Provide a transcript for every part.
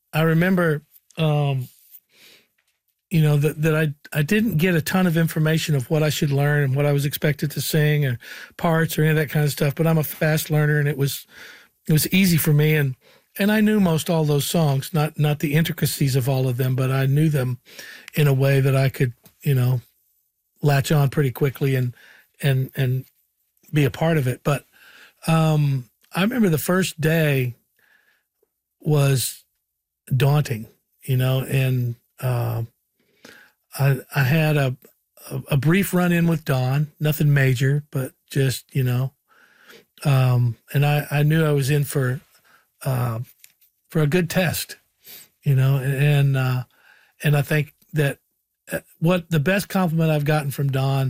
I remember, that I didn't get a ton of information of what I should learn and what I was expected to sing or parts or any of that kind of stuff. But I'm a fast learner, and it was easy for me. And I knew most all those songs, not the intricacies of all of them, but I knew them in a way that I could, latch on pretty quickly and be a part of it. But I remember the first day was daunting, and I had a brief run-in with Don, nothing major, but just, and I knew I was in for a good test, and I think that what the best compliment I've gotten from Don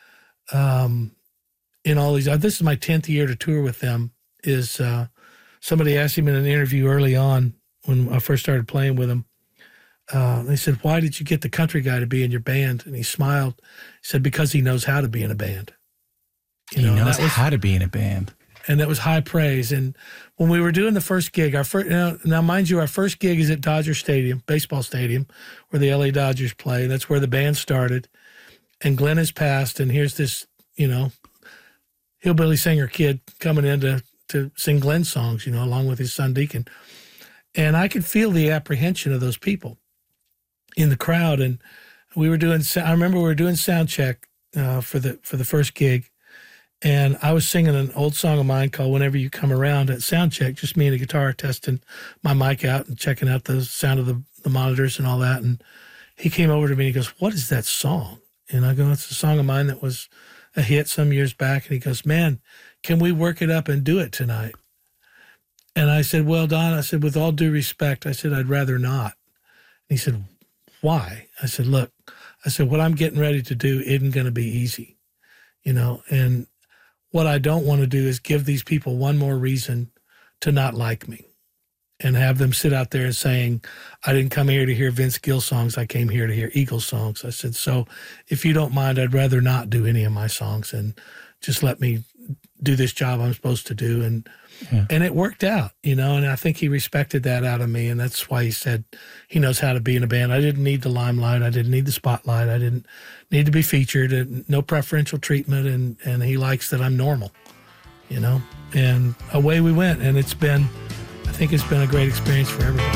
in all these, this is my 10th year to tour with them, is somebody asked him in an interview early on when I first started playing with him. They said, "Why did you get the country guy to be in your band?" And he smiled. He said, "Because he knows how to be in a band." He knows how to be in a band. And that was high praise. And when we were doing the first gig, now mind you, our first gig is at Dodger Stadium, baseball stadium, where the LA Dodgers play. That's where the band started. And Glenn has passed, and here's this, hillbilly singer kid coming in to sing Glenn's songs, along with his son Deacon. And I could feel the apprehension of those people in the crowd. And I remember we were doing sound check for the first gig. And I was singing an old song of mine called "Whenever You Come Around" at sound check, just me and a guitar testing my mic out and checking out the sound of the monitors and all that. And he came over to me and he goes, "What is that song?" And I go, "It's a song of mine that was a hit some years back." And he goes, "Man, can we work it up and do it tonight?" And I said, "Well, Don," I said, "with all due respect," I said, "I'd rather not." And he said, "Why?" I said, "Look," I said, "what I'm getting ready to do isn't going to be easy, and what I don't want to do is give these people one more reason to not like me and have them sit out there and saying, I didn't come here to hear Vince Gill songs. I came here to hear Eagles songs." I said, "So if you don't mind, I'd rather not do any of my songs and just let me do this job I'm supposed to do." And it worked out, and I think he respected that out of me. And that's why he said he knows how to be in a band. I didn't need the limelight. I didn't need the spotlight. I didn't need to be featured, and no preferential treatment. And he likes that I'm normal, and away we went. And I think it's been a great experience for everybody.